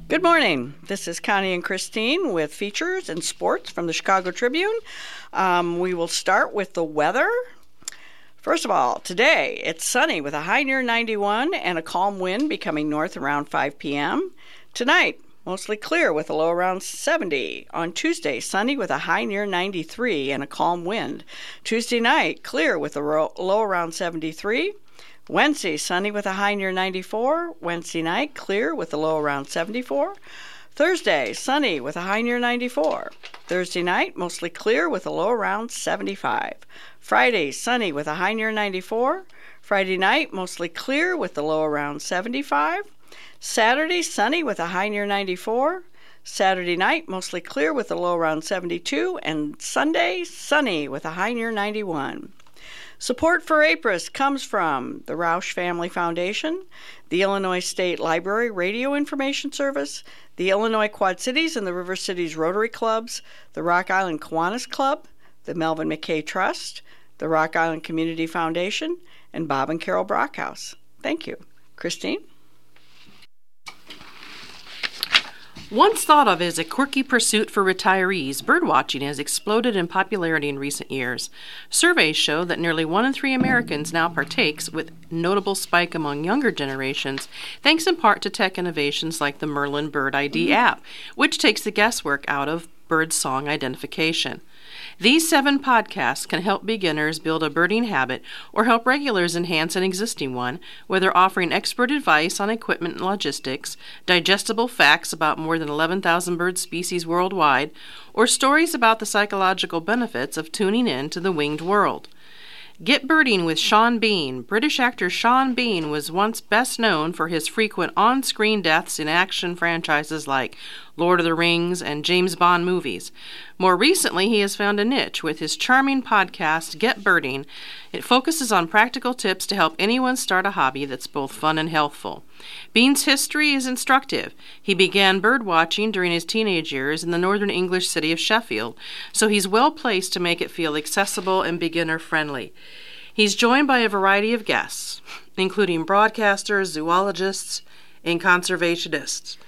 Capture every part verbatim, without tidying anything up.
Good morning. This is Connie and Christine with features and sports from the Chicago Tribune. Um, we will start with the weather. First of all, today it's sunny with a high near ninety-one and a calm wind becoming north around five p.m. Tonight, mostly clear with a low around seventy. On Tuesday, sunny with a high near ninety-three and a calm wind. Tuesday night, clear with a ro- low around seventy-three. Wednesday, sunny with a high near ninety-four. Wednesday night, clear with a low around seventy-four. Thursday, sunny with a high near ninety-four. Thursday night, mostly clear with a low around seventy-five. Friday, sunny with a high near ninety-four. Friday night, mostly clear with a low around seventy-five. Saturday, sunny with a high near ninety-four. Saturday night, mostly clear with a low around seventy-two. And Sunday, sunny with a high near ninety-one. Support for APRIS comes from the Roush Family Foundation, the Illinois State Library Radio Information Service, the Illinois Quad Cities and the River Cities Rotary Clubs, the Rock Island Kiwanis Club, the Melvin McKay Trust, the Rock Island Community Foundation, and Bob and Carol Brockhouse. Thank you. Christine? Once thought of as a quirky pursuit for retirees, birdwatching has exploded in popularity in recent years. Surveys show that nearly one in three Americans now partakes, with notable spike among younger generations, thanks in part to tech innovations like the Merlin Bird I D app, which takes the guesswork out of bird song identification. These seven podcasts can help beginners build a birding habit or help regulars enhance an existing one, whether offering expert advice on equipment and logistics, digestible facts about more than eleven thousand bird species worldwide, or stories about the psychological benefits of tuning in to the winged world. Get Birding with Sean Bean. British actor Sean Bean was once best known for his frequent on-screen deaths in action franchises like Lord of the Rings and James Bond movies. More recently, he has found a niche with his charming podcast, Get Birding. It focuses on practical tips to help anyone start a hobby that's both fun and healthful. Bean's history is instructive. He began bird watching during his teenage years in the northern English city of Sheffield, so he's well placed to make it feel accessible and beginner-friendly. He's joined by a variety of guests, including broadcasters, zoologists, and conservationists,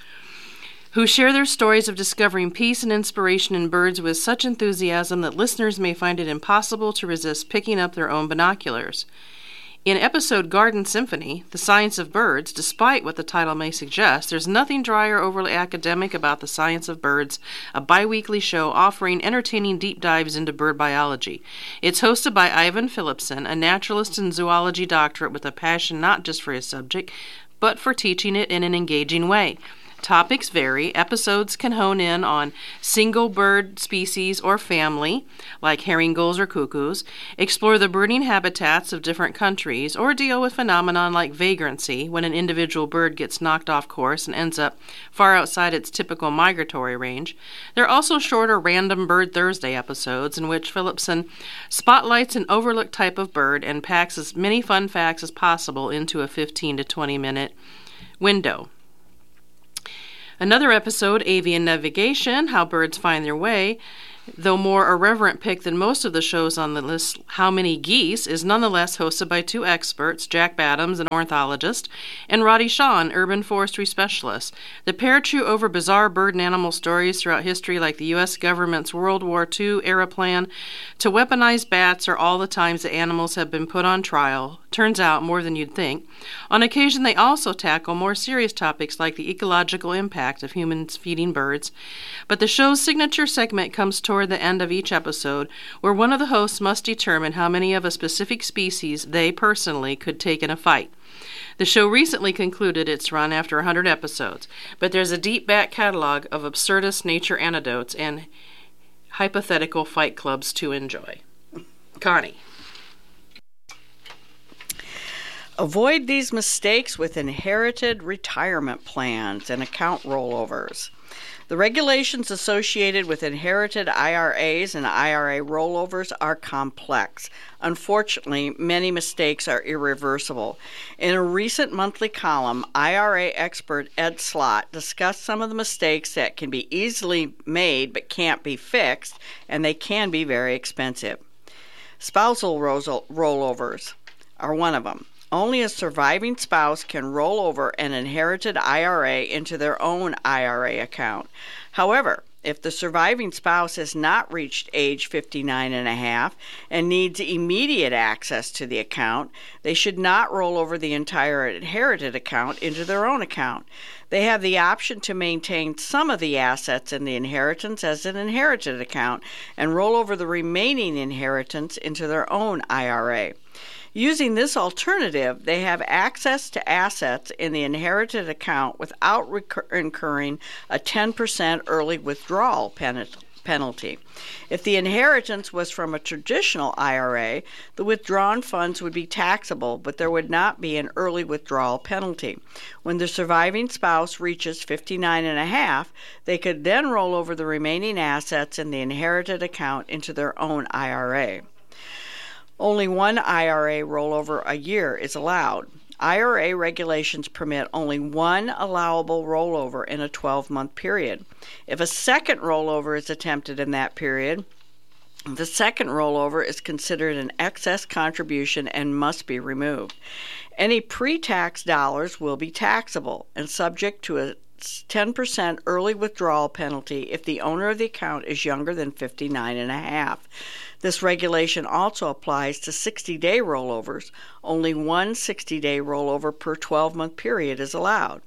who share their stories of discovering peace and inspiration in birds with such enthusiasm that listeners may find it impossible to resist picking up their own binoculars. In episode Garden Symphony, The Science of Birds, despite what the title may suggest, there's nothing dry or overly academic about The Science of Birds, a bi-weekly show offering entertaining deep dives into bird biology. It's hosted by Ivan Philipson, a naturalist and zoology doctorate with a passion not just for his subject, but for teaching it in an engaging way. Topics vary. Episodes can hone in on single bird species or family, like herring gulls or cuckoos, explore the birding habitats of different countries, or deal with phenomenon like vagrancy, when an individual bird gets knocked off course and ends up far outside its typical migratory range. There are also shorter Random Bird Thursday episodes in which Philipson spotlights an overlooked type of bird and packs as many fun facts as possible into a fifteen to twenty minute window. Another episode, Avian Navigation, How Birds Find Their Way, though more irreverent pick than most of the shows on the list, How Many Geese, is nonetheless hosted by two experts, Jack Badams, an ornithologist, and Roddy Shaw, an urban forestry specialist. The pair chew over bizarre bird and animal stories throughout history, like the U S government's World War Two era plan to weaponize bats, or all the times that animals have been put on trial. Turns out, more than you'd think. On occasion, they also tackle more serious topics like the ecological impact of humans feeding birds. But the show's signature segment comes toward the end of each episode, where one of the hosts must determine how many of a specific species they personally could take in a fight. The show recently concluded its run after one hundred episodes, but there's a deep back catalog of absurdist nature anecdotes and hypothetical fight clubs to enjoy. Connie. Avoid these mistakes with inherited retirement plans and account rollovers. The regulations associated with inherited I R As and I R A rollovers are complex. Unfortunately, many mistakes are irreversible. In a recent monthly column, I R A expert Ed Slott discussed some of the mistakes that can be easily made but can't be fixed, and they can be very expensive. Spousal rollovers are one of them. Only a surviving spouse can roll over an inherited I R A into their own I R A account. However, if the surviving spouse has not reached age fifty-nine and a half and needs immediate access to the account, they should not roll over the entire inherited account into their own account. They have the option to maintain some of the assets in the inheritance as an inherited account and roll over the remaining inheritance into their own I R A. Using this alternative, they have access to assets in the inherited account without recur- incurring a ten percent early withdrawal pen- penalty. If the inheritance was from a traditional I R A, the withdrawn funds would be taxable, but there would not be an early withdrawal penalty. When the surviving spouse reaches fifty-nine and a half, they could then roll over the remaining assets in the inherited account into their own I R A. Only one I R A rollover a year is allowed. I R A regulations permit only one allowable rollover in a twelve-month period. If a second rollover is attempted in that period, the second rollover is considered an excess contribution and must be removed. Any pre-tax dollars will be taxable and subject to a ten percent early withdrawal penalty if the owner of the account is younger than fifty-nine and a half. This regulation also applies to sixty-day rollovers. Only one sixty-day rollover per twelve-month period is allowed.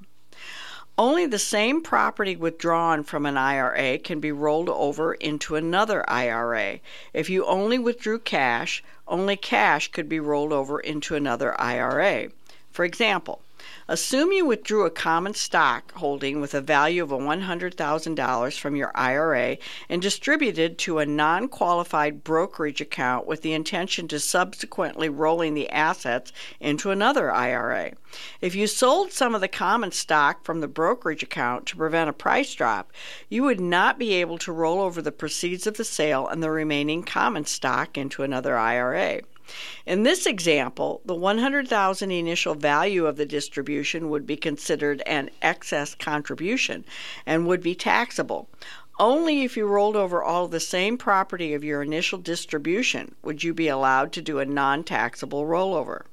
Only the same property withdrawn from an I R A can be rolled over into another I R A. If you only withdrew cash, only cash could be rolled over into another I R A. For example, assume you withdrew a common stock holding with a value of one hundred thousand dollars from your I R A and distributed to a non-qualified brokerage account with the intention to subsequently rolling the assets into another I R A. If you sold some of the common stock from the brokerage account to prevent a price drop, you would not be able to roll over the proceeds of the sale and the remaining common stock into another I R A. In this example, the one hundred thousand dollars initial value of the distribution would be considered an excess contribution and would be taxable. Only if you rolled over all of the same property of your initial distribution would you be allowed to do a non-taxable rollover.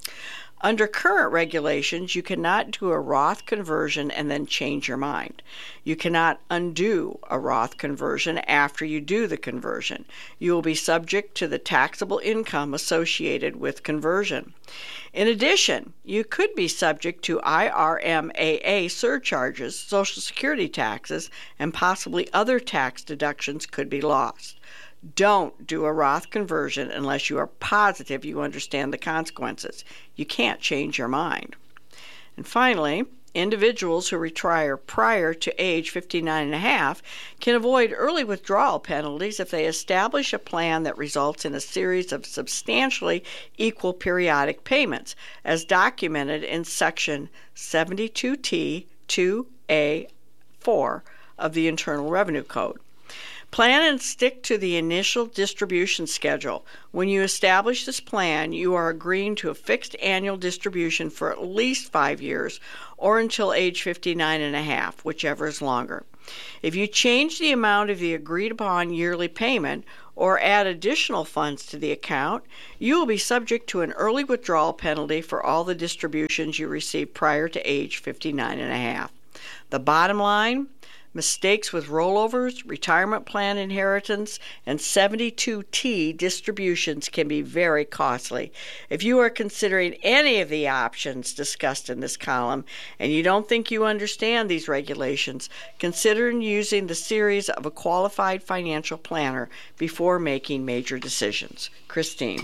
Under current regulations, you cannot do a Roth conversion and then change your mind. You cannot undo a Roth conversion after you do the conversion. You will be subject to the taxable income associated with conversion. In addition, you could be subject to I R M A A surcharges, Social Security taxes, and possibly other tax deductions could be lost. Don't do a Roth conversion unless you are positive you understand the consequences. You can't change your mind. And finally, individuals who retire prior to age fifty-nine and a half can avoid early withdrawal penalties if they establish a plan that results in a series of substantially equal periodic payments, as documented in Section seventy-two T two A four of the Internal Revenue Code. Plan and stick to the initial distribution schedule. When you establish this plan, you are agreeing to a fixed annual distribution for at least five years or until age fifty-nine and a half, whichever is longer. If you change the amount of the agreed upon yearly payment or add additional funds to the account, you will be subject to an early withdrawal penalty for all the distributions you received prior to age fifty-nine and a half. The bottom line: mistakes with rollovers, retirement plan inheritance, and seventy-two T distributions can be very costly. If you are considering any of the options discussed in this column and you don't think you understand these regulations, consider using the series of a qualified financial planner before making major decisions. Christine.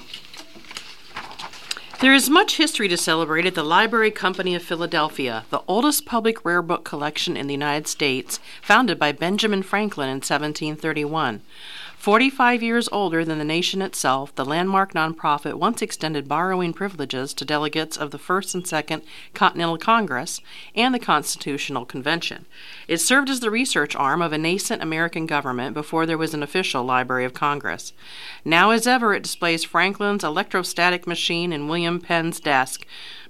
There is much history to celebrate at the Library Company of Philadelphia, the oldest public rare book collection in the United States, founded by Benjamin Franklin in seventeen thirty-one. Forty-five years older than the nation itself, the landmark nonprofit once extended borrowing privileges to delegates of the First and Second Continental Congress and the Constitutional Convention. It served as the research arm of a nascent American government before there was an official Library of Congress. Now as ever, it displays Franklin's electrostatic machine and William Penn's desk,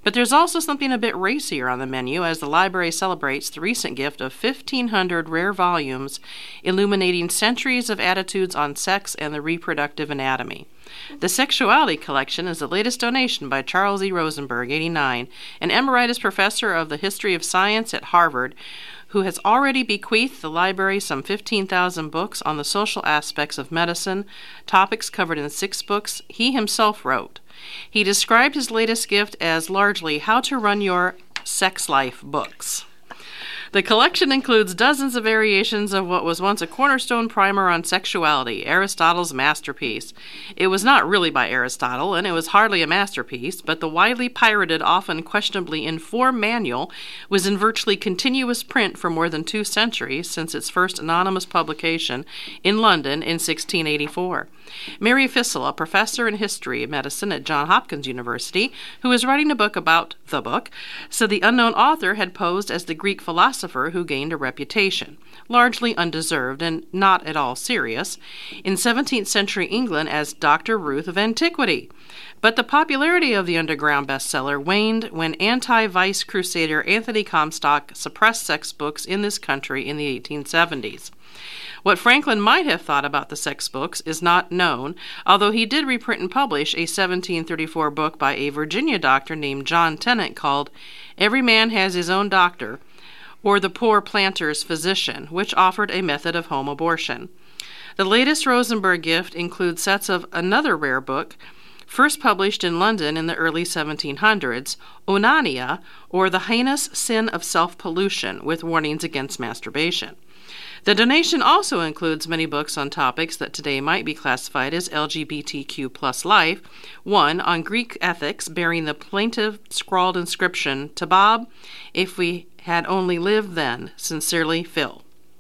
But there's also something a bit racier on the menu as the library celebrates the recent gift of fifteen hundred rare volumes illuminating centuries of attitudes on sex and the reproductive anatomy. The Sexuality Collection is the latest donation by Charles E. Rosenberg, eighty-nine, an emeritus professor of the history of science at Harvard, who has already bequeathed the library some fifteen thousand books on the social aspects of medicine, topics covered in six books he himself wrote. He described his latest gift as largely How to Run Your Sex Life books. The collection includes dozens of variations of what was once a cornerstone primer on sexuality, Aristotle's masterpiece. It was not really by Aristotle, and it was hardly a masterpiece, but the widely pirated, often questionably informed manual was in virtually continuous print for more than two centuries since its first anonymous publication in London in sixteen eighty-four. Mary Fissel, a professor in history of medicine at Johns Hopkins University, who is writing a book about the book, said the unknown author had posed as the Greek philosopher who gained a reputation, largely undeserved and not at all serious, in seventeenth century England as Doctor Ruth of Antiquity. But the popularity of the underground bestseller waned when anti-vice crusader Anthony Comstock suppressed sex books in this country in the eighteen seventies. What Franklin might have thought about the sex books is not known, although he did reprint and publish a seventeen thirty-four book by a Virginia doctor named John Tennant called Every Man Has His Own Doctor, or The Poor Planter's Physician, which offered a method of home abortion. The latest Rosenberg gift includes sets of another rare book, first published in London in the early seventeen hundreds, Onania, or The Heinous Sin of Self-Pollution, with warnings against masturbation. The donation also includes many books on topics that today might be classified as L G B T Q plus life, one on Greek ethics bearing the plaintive scrawled inscription, To Bob, if we had only lived then, sincerely, Phil.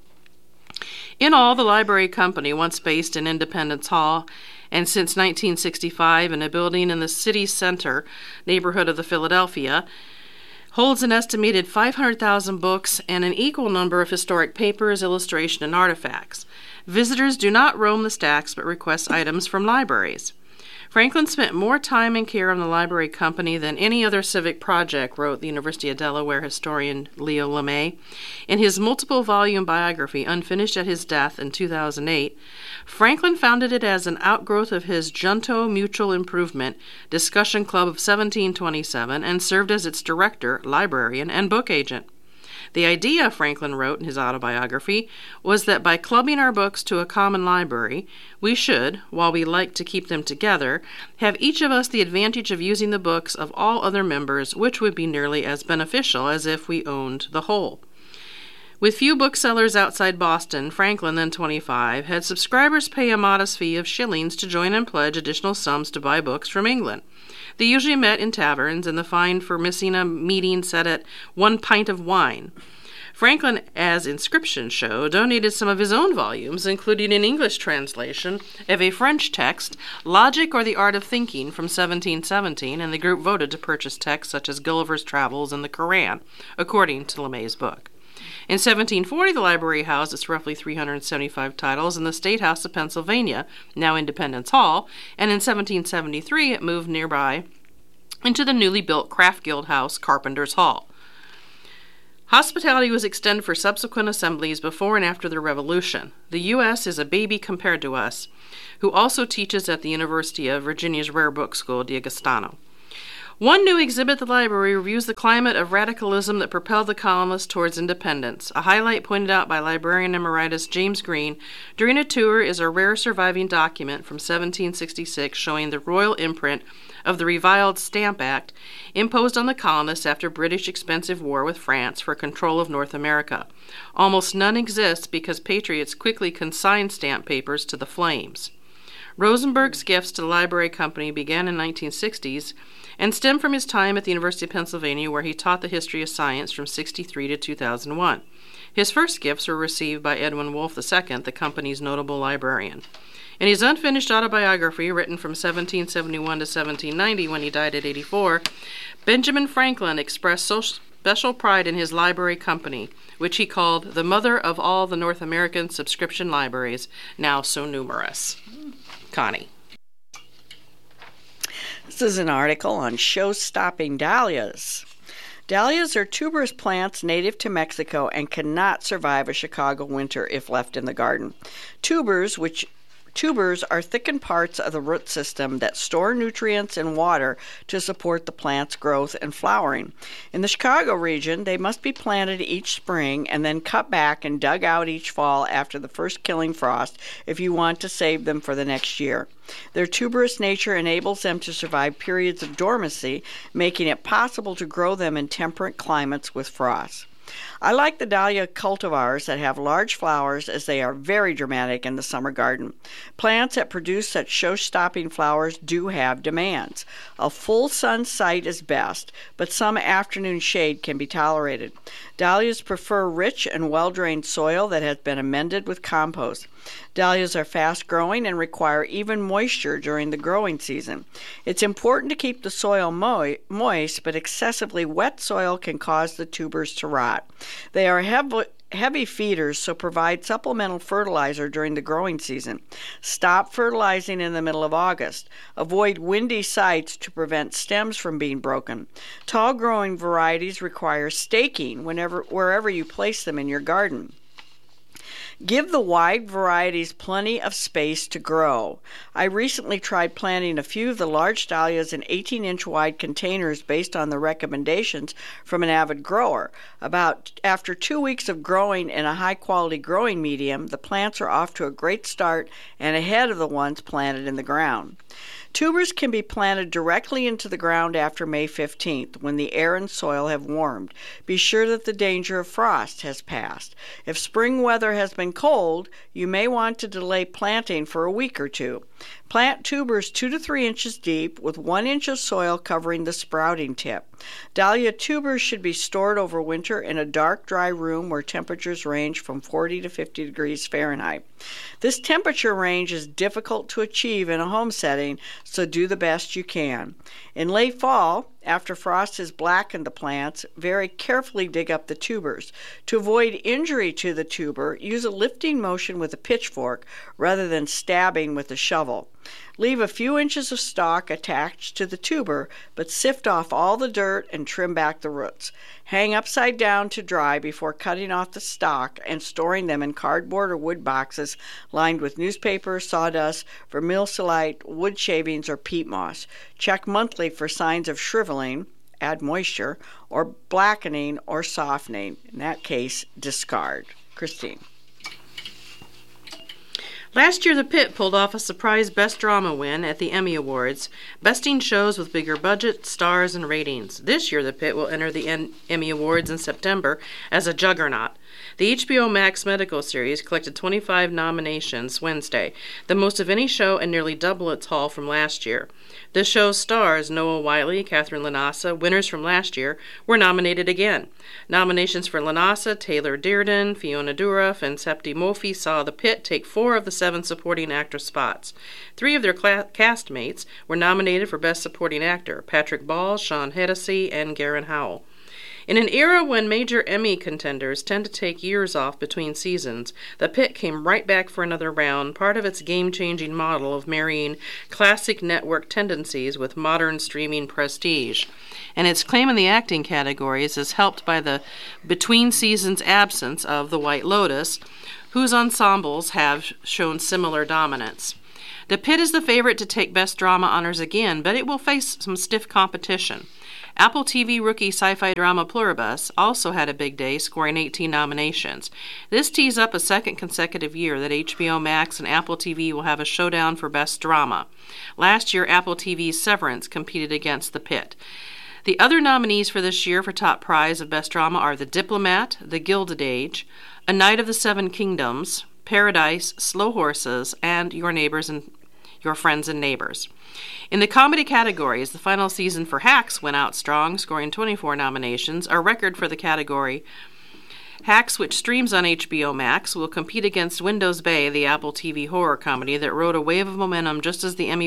In all, the library company, once based in Independence Hall, and since nineteen sixty-five in a building in the city center neighborhood of the Philadelphia, holds an estimated five hundred thousand books and an equal number of historic papers, illustration, and artifacts. Visitors do not roam the stacks but request items from libraries. Franklin spent more time and care on the library company than any other civic project, wrote the University of Delaware historian Leo LeMay. In his multiple-volume biography, unfinished at his death in two thousand eight, Franklin founded it as an outgrowth of his Junto Mutual Improvement Discussion Club of seventeen twenty-seven and served as its director, librarian, and book agent. The idea, Franklin wrote in his autobiography, was that by clubbing our books to a common library, we should, while we like to keep them together, have each of us the advantage of using the books of all other members, which would be nearly as beneficial as if we owned the whole. With few booksellers outside Boston, Franklin, then twenty-five, had subscribers pay a modest fee of shillings to join and pledge additional sums to buy books from England. They usually met in taverns, and the fine for missing a meeting set at one pint of wine. Franklin, as inscriptions show, donated some of his own volumes, including an English translation of a French text, Logic or the Art of Thinking, from seventeen seventeen, and the group voted to purchase texts such as Gulliver's Travels and the Koran, according to LeMay's book. In seventeen forty, the library housed its roughly three hundred seventy-five titles in the State House of Pennsylvania, now Independence Hall, and in seventeen seventy-three it moved nearby into the newly built Craft Guild House, Carpenter's Hall. Hospitality was extended for subsequent assemblies before and after the Revolution. The U S is a baby compared to us, who also teaches at the University of Virginia's Rare Book School, D'Agostino. One new exhibit at the library reviews the climate of radicalism that propelled the colonists towards independence. A highlight pointed out by librarian emeritus James Green during a tour is a rare surviving document from seventeen sixty-six showing the royal imprint of the reviled Stamp Act imposed on the colonists after British expensive war with France for control of North America. Almost none exist because patriots quickly consigned stamp papers to the flames. Rosenberg's gifts to the library company began in the nineteen sixties and stem from his time at the University of Pennsylvania, where he taught the history of science from sixty-three to two thousand one. His first gifts were received by Edwin Wolfe the Second, the company's notable librarian. In his unfinished autobiography, written from seventeen seventy-one to seventeen ninety, when he died at eighty-four, Benjamin Franklin expressed so special pride in his library company, which he called the mother of all the North American subscription libraries, now so numerous. Connie. This is an article on show-stopping dahlias. Dahlias are tuberous plants native to Mexico and cannot survive a Chicago winter if left in the garden. Tubers, which Tubers are thickened parts of the root system that store nutrients and water to support the plant's growth and flowering. In the Chicago region, they must be planted each spring and then cut back and dug out each fall after the first killing frost if you want to save them for the next year. Their tuberous nature enables them to survive periods of dormancy, making it possible to grow them in temperate climates with frost. I like the dahlia cultivars that have large flowers as they are very dramatic in the summer garden. Plants that produce such show-stopping flowers do have demands. A full sun site is best, but some afternoon shade can be tolerated. Dahlias prefer rich and well-drained soil that has been amended with compost. Dahlias are fast-growing and require even moisture during the growing season. It's important to keep the soil mo- moist, but excessively wet soil can cause the tubers to rot. They are heavy, heavy feeders, so provide supplemental fertilizer during the growing season. Stop fertilizing in the middle of August. Avoid windy sites to prevent stems from being broken. Tall growing varieties require staking whenever, wherever you place them in your garden. Give the wide varieties plenty of space to grow. I recently tried planting a few of the large dahlias in eighteen-inch wide containers based on the recommendations from an avid grower. About after two weeks of growing in a high-quality growing medium, the plants are off to a great start and ahead of the ones planted in the ground. Tubers can be planted directly into the ground after May fifteenth, when the air and soil have warmed. Be sure that the danger of frost has passed. If spring weather has been cold, you may want to delay planting for a week or two. Plant tubers two to three inches deep with one inch of soil covering the sprouting tip. Dahlia tubers should be stored over winter in a dark, dry room where temperatures range from forty to fifty degrees Fahrenheit. This temperature range is difficult to achieve in a home setting, so do the best you can. In late fall, after frost has blackened the plants, very carefully dig up the tubers. To avoid injury to the tuber, use a lifting motion with a pitchfork rather than stabbing with a shovel. Leave a few inches of stalk attached to the tuber, but sift off all the dirt and trim back the roots. Hang upside down to dry before cutting off the stalk and storing them in cardboard or wood boxes lined with newspaper, sawdust, vermiculite, wood shavings, or peat moss. Check monthly for signs of shriveling, add moisture, or blackening or softening. In that case, discard. Christine. Last year, The Pit pulled off a surprise Best Drama win at the Emmy Awards, besting shows with bigger budget, stars, and ratings. This year, The Pit will enter the en- Emmy Awards in September as a juggernaut. The H B O Max medical series collected twenty-five nominations Wednesday, the most of any show and nearly double its haul from last year. The show's stars, Noah Wyle, Catherine Lanasa, winners from last year, were nominated again. Nominations for Lanasa, Taylor Dearden, Fiona Dourif, and Septi Moffi saw The Pit take four of the seven supporting actor spots. Three of their cla- castmates were nominated for Best Supporting Actor: Patrick Ball, Sean Hennessy, and Garen Howell. In an era when major Emmy contenders tend to take years off between seasons, The Pit came right back for another round, part of its game-changing model of marrying classic network tendencies with modern streaming prestige. And its claim in the acting categories is helped by the between-seasons absence of The White Lotus, whose ensembles have shown similar dominance. The Pit is the favorite to take Best Drama honors again, but it will face some stiff competition. Apple T V rookie sci-fi drama Pluribus also had a big day, scoring eighteen nominations. This tees up a second consecutive year that H B O Max and Apple T V will have a showdown for Best Drama. Last year, Apple T V's Severance competed against The Pit. The other nominees for this year for top prize of Best Drama are The Diplomat, The Gilded Age, A Night of the Seven Kingdoms, Paradise, Slow Horses, and Your Neighbors and Your Friends and Neighbors. In the comedy categories, the final season for Hacks went out strong, scoring twenty-four nominations, a record for the category. Hacks, which streams on H B O Max, will compete against Windows Bay, the Apple T V horror comedy that rode a wave of momentum just as the Emmy